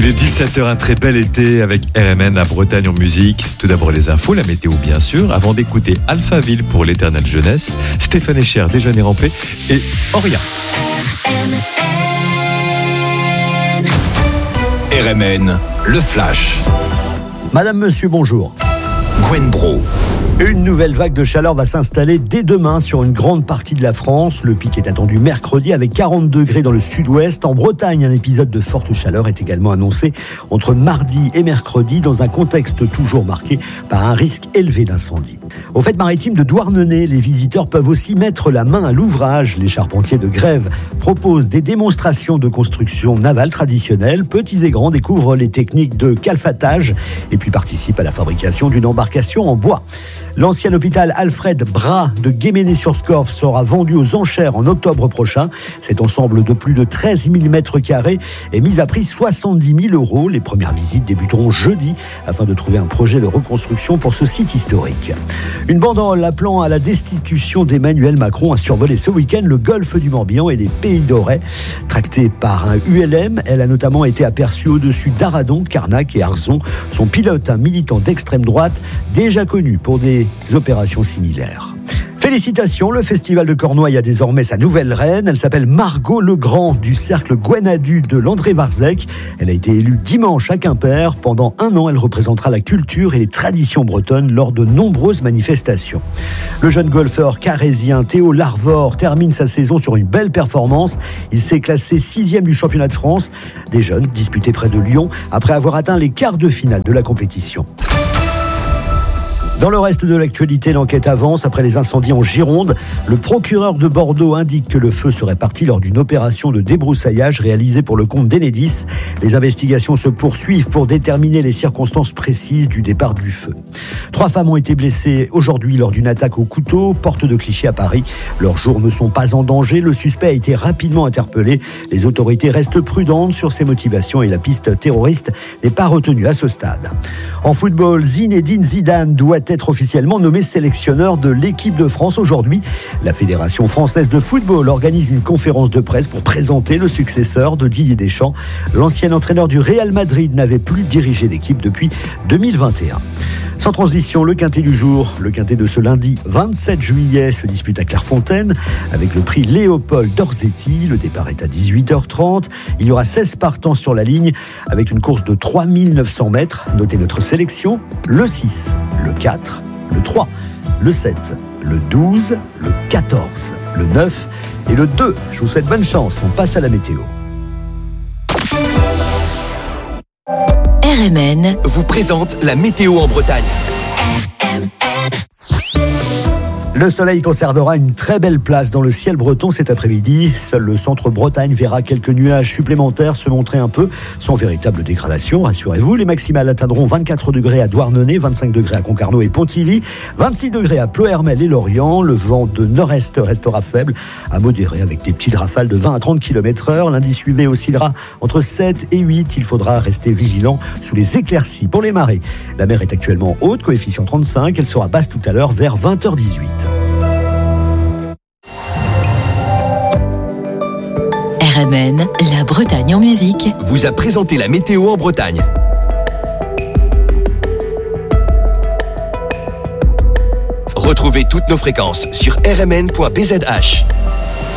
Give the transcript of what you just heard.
Il est 17h, un très bel été avec RMN à Bretagne en musique. Tout d'abord les infos, la météo bien sûr, avant d'écouter Alphaville pour l'éternelle jeunesse, Stéphane Echer, Déjeuner Rampé et Oria. RMN, le flash. Madame, monsieur, bonjour. Gwen Bro. Une nouvelle vague de chaleur va s'installer dès demain sur une grande partie de la France. Le pic est attendu mercredi avec 40 degrés dans le sud-ouest. En Bretagne, un épisode de forte chaleur est également annoncé entre mardi et mercredi dans un contexte toujours marqué par un risque élevé d'incendie. Au fait maritime de Douarnenez, les visiteurs peuvent aussi mettre la main à l'ouvrage. Les charpentiers de Grève proposent des démonstrations de construction navale traditionnelle. Petits et grands découvrent les techniques de calfatage et puis participent à la fabrication d'une embarcation en bois. L'ancien hôpital Alfred Bras de Guéméné-sur-Scorff sera vendu aux enchères en octobre prochain. Cet ensemble de plus de 13 000 mètres carrés est mis à prix 70 000 €. Les premières visites débuteront jeudi afin de trouver un projet de reconstruction pour ce site historique. Une banderole appelant à la destitution d'Emmanuel Macron a survolé ce week-end le golfe du Morbihan et les Pays d'Auray. Tractée par un ULM, elle a notamment été aperçue au-dessus d'Aradon, Carnac et Arzon. Son pilote, un militant d'extrême droite, déjà connu pour des opérations similaires. Félicitations, le festival de Cornouailles a désormais sa nouvelle reine. Elle s'appelle Margot Legrand du cercle Gwenadu de Landré-Varzec. Elle a été élue dimanche à Quimper. Pendant 1 an, elle représentera la culture et les traditions bretonnes lors de nombreuses manifestations. Le jeune golfeur carrésien Théo Larvor termine sa saison sur une belle performance. Il s'est classé 6e du championnat de France des jeunes disputé près de Lyon après avoir atteint les quarts de finale de la compétition. Dans le reste de l'actualité, l'enquête avance après les incendies en Gironde. Le procureur de Bordeaux indique que le feu serait parti lors d'une opération de débroussaillage réalisée pour le compte d'Enedis. Les investigations se poursuivent pour déterminer les circonstances précises du départ du feu. 3 femmes ont été blessées aujourd'hui lors d'une attaque au couteau, porte de Clichy à Paris. Leurs jours ne sont pas en danger. Le suspect a été rapidement interpellé. Les autorités restent prudentes sur ses motivations et la piste terroriste n'est pas retenue à ce stade. En football, Zinedine Zidane doit être officiellement nommé sélectionneur de l'équipe de France aujourd'hui. La Fédération française de football organise une conférence de presse pour présenter le successeur de Didier Deschamps. L'ancien entraîneur du Real Madrid n'avait plus dirigé l'équipe depuis 2021. Sans transition, le quintet du jour. Le quintet de ce lundi 27 juillet se dispute à Clairefontaine avec le prix Léopold Dorzetti. Le départ est à 18h30. Il y aura 16 partants sur la ligne avec une course de 3900 mètres. Notez notre sélection, le 6, le 4, le 3, le 7, le 12, le 14, le 9 et le 2. Je vous souhaite bonne chance. On passe à la météo. RMN vous présente la météo en Bretagne. Le soleil conservera une très belle place dans le ciel breton cet après-midi. Seul le centre Bretagne verra quelques nuages supplémentaires se montrer un peu, sans véritable dégradation, rassurez-vous. Les maximales atteindront 24 degrés à Douarnenez, 25 degrés à Concarneau et Pontivy, 26 degrés à Ploërmel et Lorient. Le vent de nord-est restera faible à modéré avec des petites rafales de 20 à 30 km/h. L'indice UV oscillera entre 7 et 8. Il faudra rester vigilant sous les éclaircies. Pour les marées, la mer est actuellement haute, coefficient 35. Elle sera basse tout à l'heure vers 20h18. RMN, la Bretagne en musique, vous a présenté la météo en Bretagne. Retrouvez toutes nos fréquences sur rmn.bzh.